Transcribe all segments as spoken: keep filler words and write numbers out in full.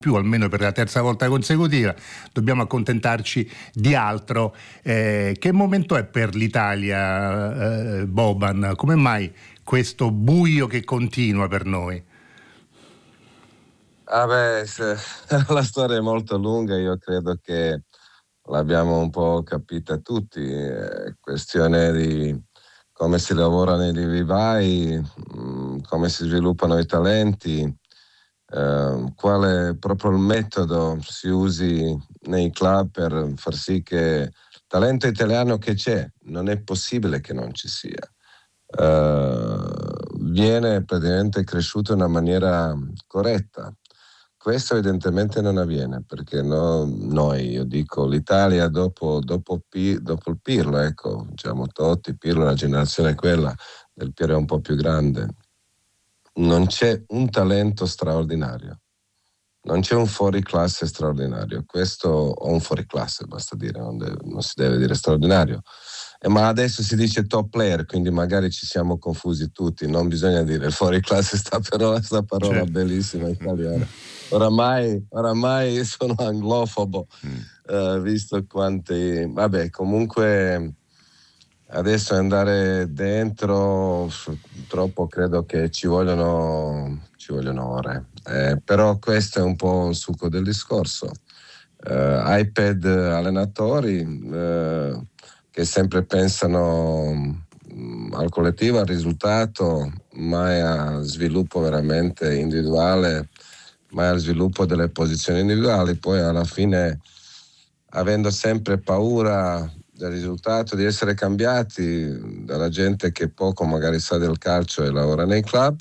più, almeno per la terza volta consecutiva, dobbiamo accontentarci di altro. Eh, che momento è per l'Italia, eh, Boban? Come mai questo buio che continua per noi? Ah beh, se, la storia è molto lunga, io credo che l'abbiamo un po' capita tutti, è questione di come si lavora nei vivai, come si sviluppano i talenti, Uh, quale proprio il metodo si usi nei club per far sì che il talento italiano che c'è, non è possibile che non ci sia, uh, viene praticamente cresciuto in una maniera corretta. Questo evidentemente non avviene perché no, noi, io dico l'Italia dopo, dopo, dopo il Pirlo, ecco, diciamo Totti, Pirlo, la generazione quella, del Piero è un po' più grande. Non c'è un talento straordinario, non c'è un fuoriclasse straordinario, questo o un fuoriclasse basta dire, non, deve, non si deve dire straordinario, eh, ma adesso si dice top player, quindi magari ci siamo confusi tutti, non bisogna dire fuoriclasse, sta parola, sta parola certo. Bellissima italiana, oramai, oramai sono anglofobo, mm. uh, visto quanti, vabbè comunque... Adesso andare dentro, purtroppo credo che ci vogliono, ci vogliono ore, eh, però questo è un po' il succo del discorso. Uh, iPad allenatori uh, che sempre pensano um, al collettivo, al risultato, mai a sviluppo veramente individuale, mai al sviluppo delle posizioni individuali, poi alla fine avendo sempre paura del risultato, di essere cambiati dalla gente che poco magari sa del calcio e lavora nei club,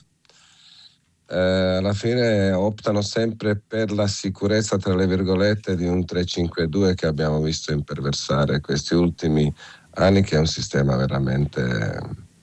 eh, alla fine optano sempre per la sicurezza tra le virgolette di un tre cinque due che abbiamo visto imperversare questi ultimi anni, che è un sistema veramente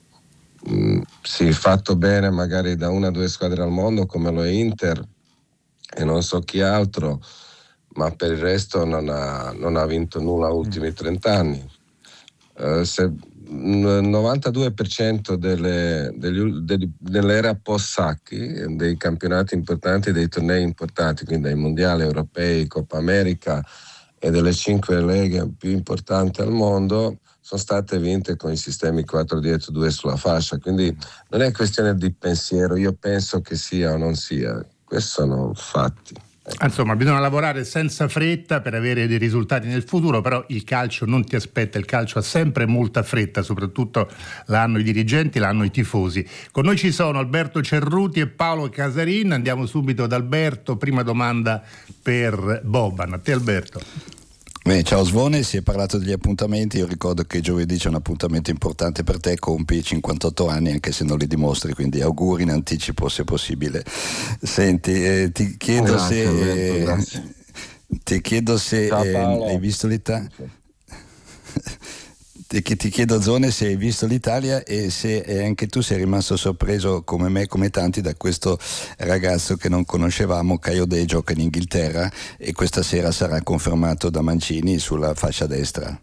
mh, sì, fatto bene magari da una o due squadre al mondo come lo è Inter e non so chi altro, ma per il resto non ha, non ha vinto nulla negli ultimi trenta anni. Uh, se il novantadue per cento delle, degli, degli, dell'era post-Sacchi, dei campionati importanti, dei tornei importanti, quindi dai mondiali europei, Coppa America e delle cinque leghe più importanti al mondo, sono state vinte con i sistemi quattro dietro, due sulla fascia, quindi non è questione di pensiero, io penso che sia o non sia, questi sono fatti. Insomma, bisogna lavorare senza fretta per avere dei risultati nel futuro, però il calcio non ti aspetta, il calcio ha sempre molta fretta, soprattutto l'hanno i dirigenti, l'hanno i tifosi. Con noi ci sono Alberto Cerruti e Paolo Casarin, andiamo subito ad Alberto, prima domanda per Boban. A te Alberto. Beh, ciao Svone, si è parlato degli appuntamenti, io ricordo che giovedì c'è un appuntamento importante per te, compi cinquantotto anni anche se non li dimostri, quindi auguri in anticipo se possibile. Senti, eh, ti chiedo grazie, se Alberto, eh, ti chiedo se ciao, eh, hai visto l'Italia. Ti, ti chiedo Zone se hai visto l'Italia e se eh, anche tu sei rimasto sorpreso come me, come tanti, da questo ragazzo che non conoscevamo, Kayode, gioca in Inghilterra e questa sera sarà confermato da Mancini sulla fascia destra.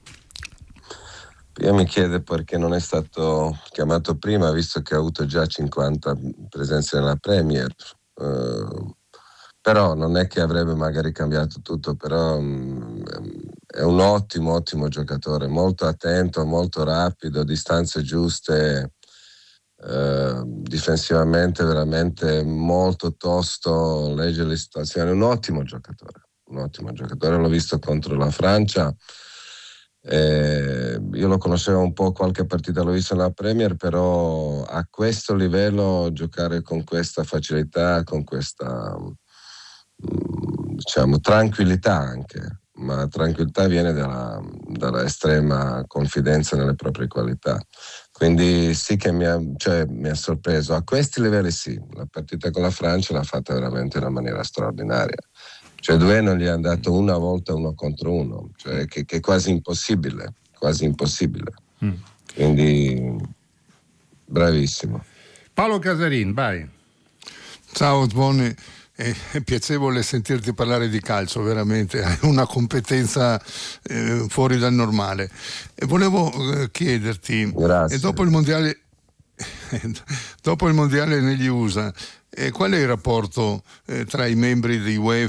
Io mi chiedo perché non è stato chiamato prima, visto che ha avuto già cinquanta presenze nella Premier. Uh, però non è che avrebbe magari cambiato tutto, però um, è un ottimo, ottimo giocatore, molto attento, molto rapido, distanze giuste, uh, difensivamente veramente molto tosto, legge le situazioni, un ottimo giocatore, un ottimo giocatore, l'ho visto contro la Francia. Eh, io lo conoscevo un po', qualche partita l'ho visto nella Premier, però a questo livello giocare con questa facilità, con questa diciamo tranquillità anche, ma tranquillità viene dalla, dalla estrema confidenza nelle proprie qualità, quindi sì che mi ha, cioè, mi ha sorpreso a questi livelli. Sì, la partita con la Francia l'ha fatta veramente in una maniera straordinaria. Cioè due non gli hanno dato una volta uno contro uno, cioè che, che è quasi impossibile, quasi impossibile. Mm. Quindi bravissimo. Paolo Casarin, vai. Ciao Svone, è piacevole sentirti parlare di calcio, veramente, hai una competenza eh, fuori dal normale. E volevo eh, chiederti, Grazie. E dopo il mondiale, dopo il mondiale negli U S A, E qual è il rapporto eh, tra i membri di UEFA